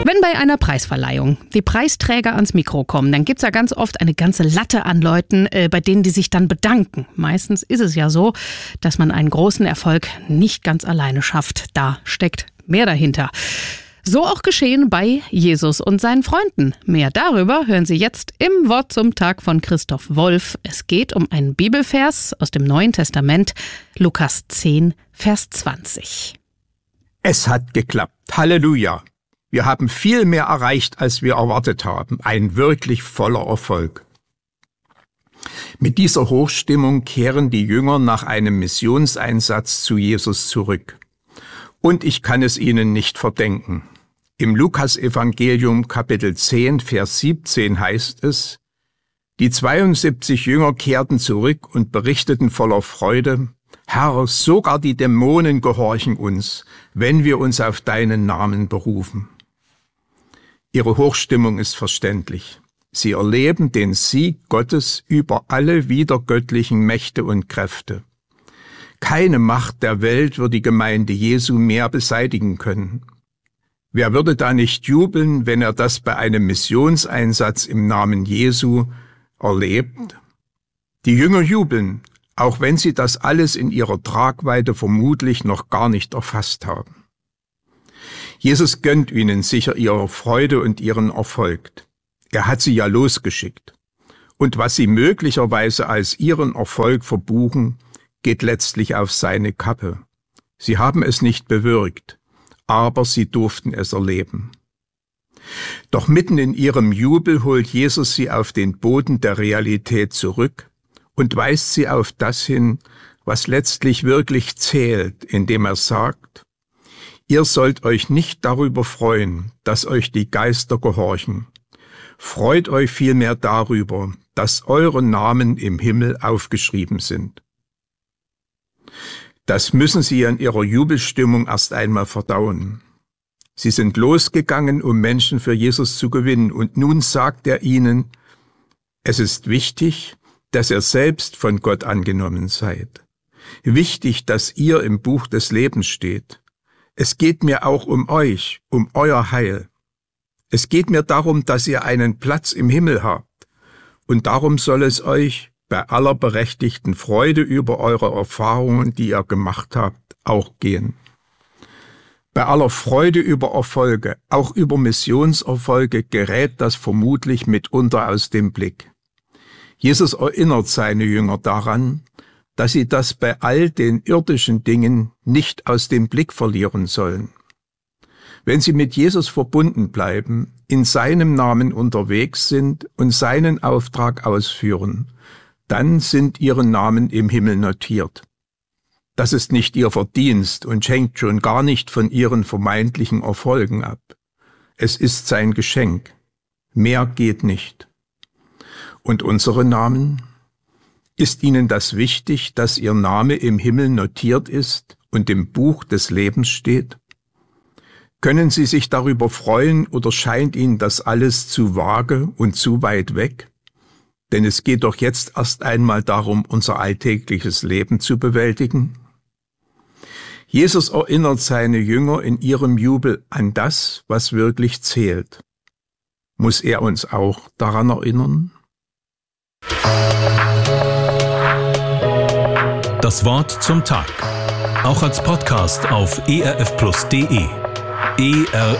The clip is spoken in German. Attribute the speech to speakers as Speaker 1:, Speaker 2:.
Speaker 1: Wenn bei einer Preisverleihung die Preisträger ans Mikro kommen, dann gibt's ja ganz oft eine ganze Latte an Leuten, bei denen die sich dann bedanken. Meistens ist es ja so, dass man einen großen Erfolg nicht ganz alleine schafft. Da steckt mehr dahinter. So auch geschehen bei Jesus und seinen Freunden. Mehr darüber hören Sie jetzt im Wort zum Tag von Christoph Wolf. Es geht um einen Bibelvers aus dem Neuen Testament, Lukas 10, Vers 20.
Speaker 2: Es hat geklappt. Halleluja! Wir haben viel mehr erreicht, als wir erwartet haben. Ein wirklich voller Erfolg. Mit dieser Hochstimmung kehren die Jünger nach einem Missionseinsatz zu Jesus zurück. Und ich kann es ihnen nicht verdenken. Im Lukas-Evangelium Kapitel 10, Vers 17 heißt es: Die 72 Jünger kehrten zurück und berichteten voller Freude: Herr, sogar die Dämonen gehorchen uns, wenn wir uns auf deinen Namen berufen. Ihre Hochstimmung ist verständlich. Sie erleben den Sieg Gottes über alle widergöttlichen Mächte und Kräfte. Keine Macht der Welt wird die Gemeinde Jesu mehr beseitigen können. Wer würde da nicht jubeln, wenn er das bei einem Missionseinsatz im Namen Jesu erlebt? Die Jünger jubeln, auch wenn sie das alles in ihrer Tragweite vermutlich noch gar nicht erfasst haben. Jesus gönnt ihnen sicher ihre Freude und ihren Erfolg. Er hat sie ja losgeschickt. Und was sie möglicherweise als ihren Erfolg verbuchen, geht letztlich auf seine Kappe. Sie haben es nicht bewirkt, aber sie durften es erleben. Doch mitten in ihrem Jubel holt Jesus sie auf den Boden der Realität zurück und weist sie auf das hin, was letztlich wirklich zählt, indem er sagt: Ihr sollt euch nicht darüber freuen, dass euch die Geister gehorchen. Freut euch vielmehr darüber, dass eure Namen im Himmel aufgeschrieben sind. Das müssen sie in ihrer Jubelstimmung erst einmal verdauen. Sie sind losgegangen, um Menschen für Jesus zu gewinnen, und nun sagt er ihnen: Es ist wichtig, dass ihr selbst von Gott angenommen seid. Wichtig, dass ihr im Buch des Lebens steht. Es geht mir auch um euch, um euer Heil. Es geht mir darum, dass ihr einen Platz im Himmel habt. Und darum soll es euch bei aller berechtigten Freude über eure Erfahrungen, die ihr gemacht habt, auch gehen. Bei aller Freude über Erfolge, auch über Missionserfolge, gerät das vermutlich mitunter aus dem Blick. Jesus erinnert seine Jünger daran, dass sie das bei all den irdischen Dingen nicht aus dem Blick verlieren sollen. Wenn sie mit Jesus verbunden bleiben, in seinem Namen unterwegs sind und seinen Auftrag ausführen, dann sind ihre Namen im Himmel notiert. Das ist nicht ihr Verdienst und hängt schon gar nicht von ihren vermeintlichen Erfolgen ab. Es ist sein Geschenk. Mehr geht nicht. Und unsere Namen? Ist Ihnen das wichtig, dass Ihr Name im Himmel notiert ist und im Buch des Lebens steht? Können Sie sich darüber freuen oder scheint Ihnen das alles zu vage und zu weit weg? Denn es geht doch jetzt erst einmal darum, unser alltägliches Leben zu bewältigen. Jesus erinnert seine Jünger in ihrem Jubel an das, was wirklich zählt. Muss er uns auch daran erinnern?
Speaker 3: Das Wort zum Tag. Auch als Podcast auf erfplus.de.